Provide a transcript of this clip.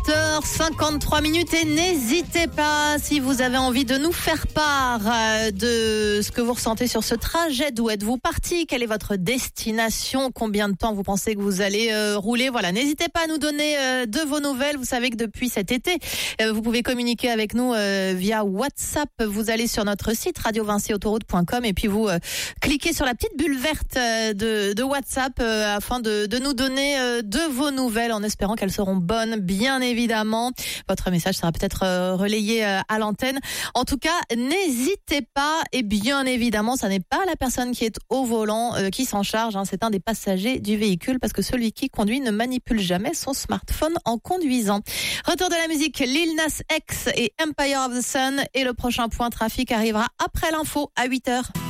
7h53 et n'hésitez pas si vous avez envie de nous faire part de ce que vous ressentez sur ce trajet. D'où êtes-vous parti? Quelle est votre destination? Combien de temps vous pensez que vous allez rouler? Voilà, n'hésitez pas à nous donner de vos nouvelles. Vous savez que depuis cet été, vous pouvez communiquer avec nous via WhatsApp. Vous allez sur notre site radiovincyautoroute.com et puis vous cliquez sur la petite bulle verte de WhatsApp afin de nous donner de vos nouvelles en espérant qu'elles seront bonnes, bien évidemment. Votre message sera peut-être relayé à l'antenne. En tout cas, n'hésitez pas et bien évidemment, ça n'est pas la personne qui est au volant qui s'en charge, c'est un des passagers du véhicule parce que celui qui conduit ne manipule jamais son smartphone en conduisant. Retour de la musique, Lil Nas X et Empire of the Sun et le prochain point trafic arrivera après l'info à 8h.